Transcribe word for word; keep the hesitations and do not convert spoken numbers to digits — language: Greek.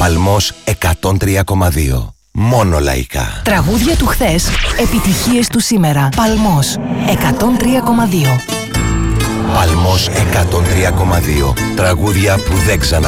Παλμός εκατόν τρία κόμμα δύο. Μόνο λαϊκά. Τραγούδια του χθες, επιτυχίες του σήμερα. Παλμός εκατόν τρία κόμμα δύο. Παλμός εκατόν τρία κόμμα δύο. Τραγούδια που δεν ξανα